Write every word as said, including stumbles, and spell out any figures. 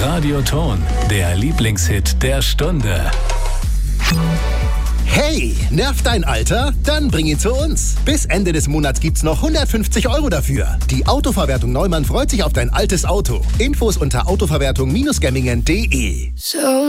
Radioton, der Lieblingshit der Stunde. Hey, nervt dein Alter? Dann bring ihn zu uns. Bis Ende des Monats gibt's noch hundertfünfzig Euro dafür. Die Autoverwertung Neumann freut sich auf dein altes Auto. Infos unter autoverwertung Bindestrich gemmingen punkt de. So